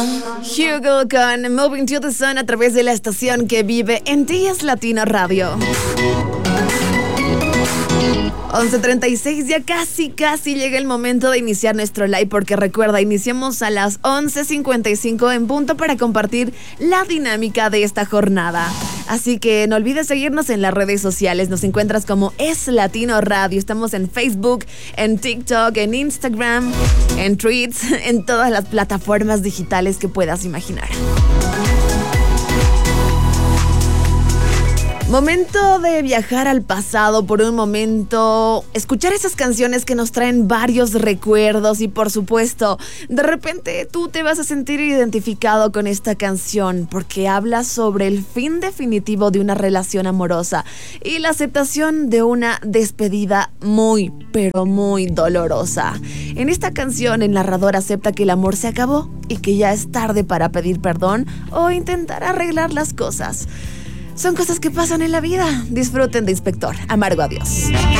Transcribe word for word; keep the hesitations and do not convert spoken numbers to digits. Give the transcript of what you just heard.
Hugo con Moving to the Sun a través de la estación que vive en Días Latino Radio. once treinta y seis, ya casi, casi llega el momento de iniciar nuestro live, porque recuerda, iniciamos a las once cincuenta y cinco en punto para compartir la dinámica de esta jornada. Así que no olvides seguirnos en las redes sociales, nos encuentras como Es Latino Radio, estamos en Facebook, en TikTok, en Instagram, en Tweets, en todas las plataformas digitales que puedas imaginar. Momento de viajar al pasado por un momento, escuchar esas canciones que nos traen varios recuerdos y, por supuesto, de repente tú te vas a sentir identificado con esta canción porque habla sobre el fin definitivo de una relación amorosa y la aceptación de una despedida muy, pero muy dolorosa. En esta canción el narrador acepta que el amor se acabó y que ya es tarde para pedir perdón o intentar arreglar las cosas. Son cosas que pasan en la vida. Disfruten de Inspector. Amargo adiós.